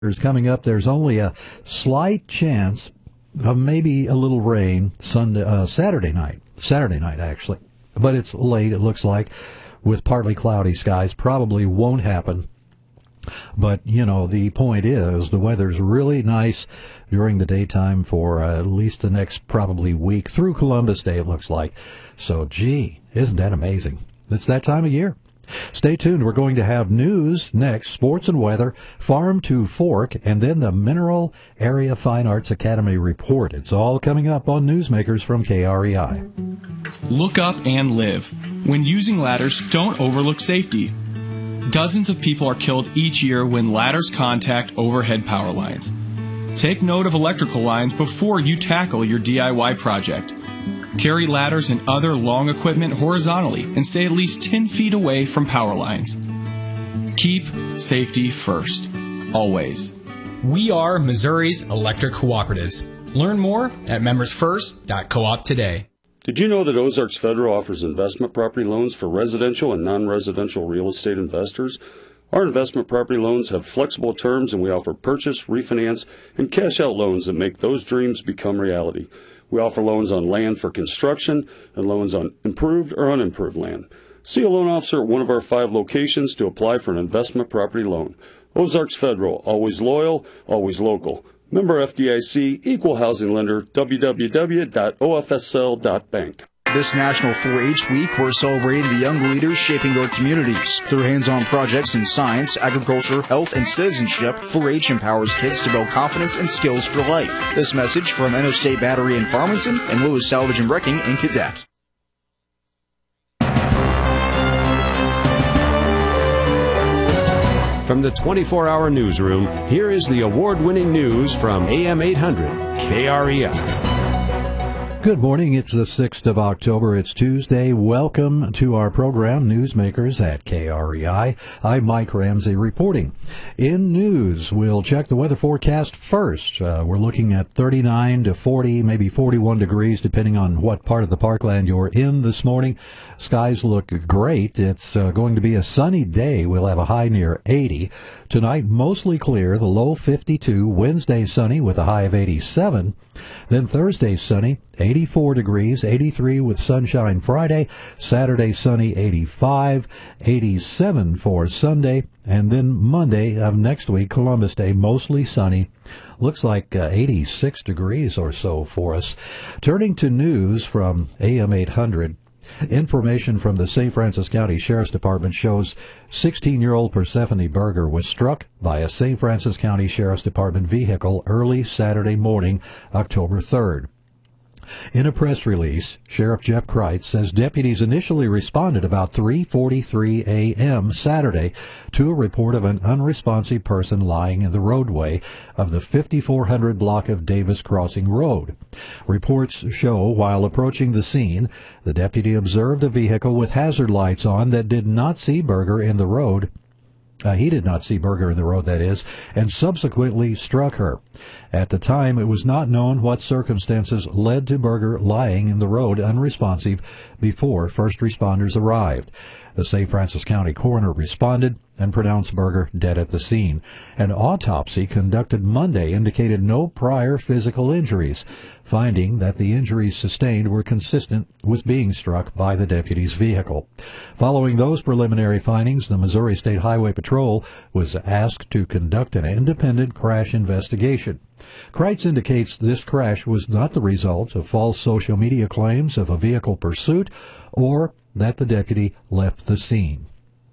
coming up. There's only a slight chance of maybe a little rain Saturday night actually, but it's late. It looks like with partly cloudy skies. Probably won't happen. But, the point is the weather's really nice during the daytime for at least the next probably week through Columbus Day, it looks like. So, isn't that amazing? It's that time of year. Stay tuned. We're going to have news next, sports and weather, farm to fork, and then the Mineral Area Fine Arts Academy report. It's all coming up on Newsmakers from KREI. Look up and live. When using ladders, don't overlook safety. Dozens of people are killed each year when ladders contact overhead power lines. Take note of electrical lines before you tackle your DIY project. Carry ladders and other long equipment horizontally and stay at least 10 feet away from power lines. Keep safety first. Always. We are Missouri's electric cooperatives. Learn more at membersfirst.coop today. Did you know that Ozarks Federal offers investment property loans for residential and non-residential real estate investors? Our investment property loans have flexible terms, and we offer purchase, refinance, and cash-out loans that make those dreams become reality. We offer loans on land for construction and loans on improved or unimproved land. See a loan officer at one of our 5 locations to apply for an investment property loan. Ozarks Federal, always loyal, always local. Member FDIC, Equal Housing Lender, www.ofsl.bank. This National 4-H Week, we're celebrating the young leaders shaping our communities. Through hands-on projects in science, agriculture, health, and citizenship, 4-H empowers kids to build confidence and skills for life. This message from Enno State Battery in Farmington and Lewis Salvage and Wrecking in Cadet. From the 24-hour newsroom, here is the award-winning news from AM 800 KREI. Good morning. It's the 6th of October. It's Tuesday. Welcome to our program, Newsmakers at KREI. I'm Mike Ramsey reporting. In news, we'll check the weather forecast first. We're looking at 39 to 40, maybe 41 degrees, depending on what part of the parkland you're in this morning. Skies look great. It's going to be a sunny day. We'll have a high near 80. Tonight, mostly clear, the low 52. Wednesday, sunny with a high of 87. Then Thursday, sunny, 84 degrees, 83 with sunshine Friday. Saturday, sunny, 85, 87 for Sunday. And then Monday of next week, Columbus Day, mostly sunny. Looks like 86 degrees or so for us. Turning to news from AM 800. Information from the St. Francis County Sheriff's Department shows 16-year-old Persephone Berger was struck by a St. Francis County Sheriff's Department vehicle early Saturday morning, October 3rd. In a press release, Sheriff Jeff Kreitz says deputies initially responded about 3:43 a.m. Saturday to a report of an unresponsive person lying in the roadway of the 5400 block of Davis Crossing Road. Reports show while approaching the scene, the deputy observed a vehicle with hazard lights on that did not see Berger in the road. He did not see Berger in the road, that is, and subsequently struck her. At the time, it was not known what circumstances led to Berger lying in the road unresponsive before first responders arrived. The St. Francis County coroner responded and pronounced Berger dead at the scene. An autopsy conducted Monday indicated no prior physical injuries, finding that the injuries sustained were consistent with being struck by the deputy's vehicle. Following those preliminary findings, the Missouri State Highway Patrol was asked to conduct an independent crash investigation. Kreitz indicates this crash was not the result of false social media claims of a vehicle pursuit or that the deputy left the scene.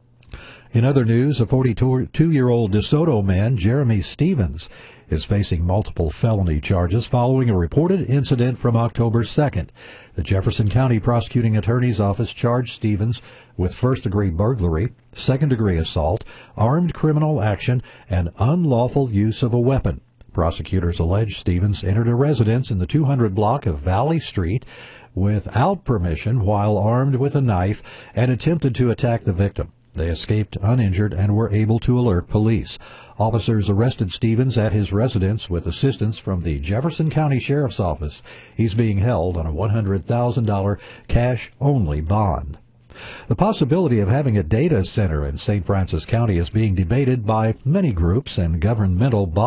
In other news, a 42-year-old DeSoto man, Jeremy Stevens, is facing multiple felony charges following a reported incident from October 2nd. The Jefferson County Prosecuting Attorney's Office charged Stevens with first-degree burglary, second-degree assault, armed criminal action, and unlawful use of a weapon. Prosecutors allege Stevens entered a residence in the 200 block of Valley Street without permission while armed with a knife and attempted to attack the victim. They escaped uninjured and were able to alert police. Officers arrested Stevens at his residence with assistance from the Jefferson County Sheriff's Office. He's being held on a $100,000 cash-only bond. The possibility of having a data center in St. Francis County is being debated by many groups and governmental bodies.